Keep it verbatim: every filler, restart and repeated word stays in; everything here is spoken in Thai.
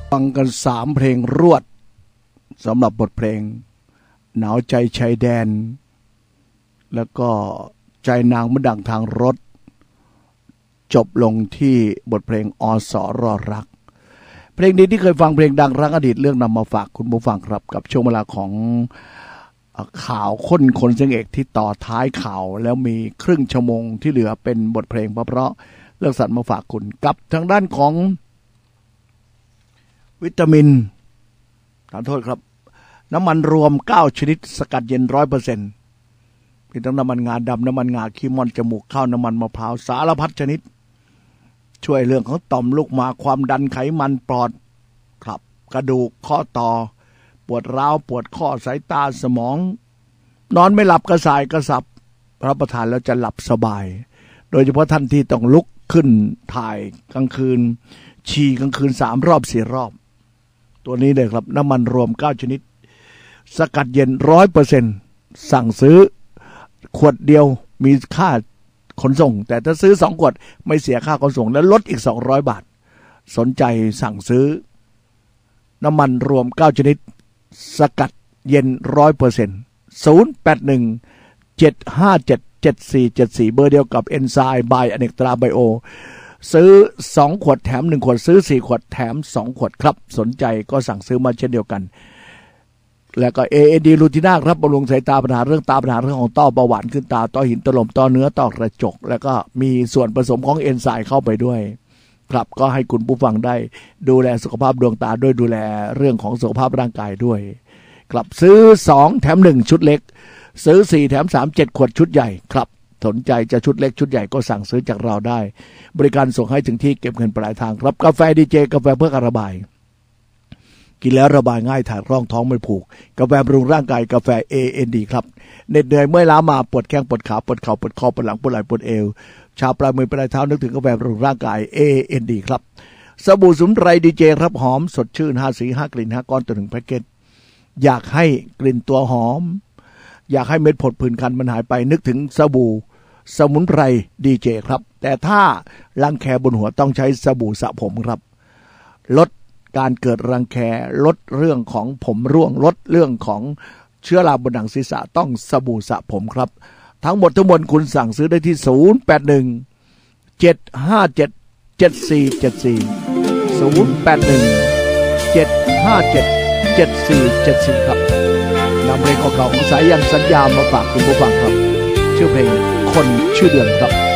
ฟังกันสามเพลงรวดสำหรับบทเพลงหนาวใจชายแดนแล้วก็ใจนางมันดังทางรถจบลงที่บทเพลงอสรอรักเพลงนี้ที่เคยฟังเพลงดังรักอดีตเรื่องนำมาฝากคุณผู้ฟังครับกับช่วงเวลาของข่าวค้นคนเสียงเอกที่ต่อท้ายข่าวแล้วมีครึ่งชั่วโมงที่เหลือเป็นบทเพลงเพราะๆเรื่องสัตว์มาฝากคุณกับทางด้านของวิตามินขอโทษครับน้ำมันรวมเก้าชนิดสกัดเย็น ร้อยเปอร์เซ็นต์ มีทั้งน้ำมันงาดำน้ำมันงาขี้ม่อนจมูกข้าวน้ำมันมะพร้าวสารพัดชนิดช่วยเรื่องของต่อมลูกหมากความดันไขมันปอดครับกระดูกข้อต่อปวดร้าวปวดข้อสายตาสมองนอนไม่หลับกระสายกระสับรับประทานแล้วจะหลับสบายโดยเฉพาะท่านที่ต้องลุกขึ้นถ่ายกลางคืนฉี่กลางคืนสามรอบสี่รอบตัวนี้เลยครับน้ำมันรวมเก้าชนิดสกัดเย็น ร้อยเปอร์เซ็นต์ สั่งซื้อขวดเดียวมีค่าขนส่งแต่ถ้าซื้อสองขวดไม่เสียค่าขนส่งและลดอีกสองร้อยบาทสนใจสั่งซื้อน้ำมันรวมเก้าชนิดสกัดเย็น ร้อยเปอร์เซ็นต์ ศูนย์ แปด หนึ่ง เจ็ด ห้า เจ็ด เจ็ด สี่ เจ็ด สี่ เบอร์เดียวกับเอนไซม์บายอเนกตราไบโอซื้อสองขวดแถมหนึ่งขวดซื้อสี่ขวดแถมสองขวดครับสนใจก็สั่งซื้อมาเช่นเดียวกันแล้วก็ เอ เอ็น ดี ลูติน่าครับบำรุงสายตาปัญหาเรื่องตาปัญหาเรื่องของต้อเบาหวานขึ้นตาต้อหินตลมต้อเนื้อต้อกระจกแล้วก็มีส่วนผสมของเอนไซม์เข้าไปด้วยครับก็ให้คุณผู้ฟังได้ดูแลสุขภาพดวงตาด้วยดูแลเรื่องของสุขภาพร่างกายด้วยครับซื้อสองแถมหนึ่งชุดเล็กซื้อสี่แถมสาม เจ็ดขวดชุดใหญ่ครับสนใจจะชุดเล็กชุดใหญ่ก็สั่งซื้อจากเราได้บริการส่งให้ถึงที่เก็บเงินปลายทางครับกาแฟดีเจกาแฟเพื่อการระบายกินแล้วระบายง่ายถ่ายร่องท้องไม่ผูกกาแฟบำรุงร่างกายกาแฟ เอ เอ็น ดี ครับเหน็ดเหนื่อยเมื่อยล้ามาปวดแข้งปวดขาปวดเข่าปวดคอปวดหลังปวดไหล่ปวดเอวชาปลายมือปลายเท้านึกถึงกาแฟบำรุงร่างกาย เอ เอ็น ดี ครับสบู่สมุนไพรดีเจครับหอมสดชื่นห้าสีห้ากลิ่นห้าก้อนต่อหนึ่งแพ็คเกจอยากให้กลิ่นตัวหอมอยากให้เม็ดผดผื่นคันมันหายไปนึกถึงสบู่สมุนไพรดีเจครับแต่ถ้ารังแคบนหัวต้องใช้สบู่สระผมครับลดการเกิดรังแคลดเรื่องของผมร่วงลดเรื่องของเชื้อราบนหนังศีรษะต้องสบู่สระผมครับทั้งหมดทั้งมวลคุณสั่งซื้อได้ที่ศูนย์ แปด หนึ่ง เจ็ด ห้า เจ็ด เจ็ด สี่ เจ็ด สี่ ศูนย์ แปด หนึ่ง เจ็ด ห้า เจ็ด เจ็ด สี่ เจ็ด สี่ครับนำเพลงเก่าๆของสายันสัญญามาฝากคุณผู้ฟังครับชื่อเพลงคนชื่อเดือนครับ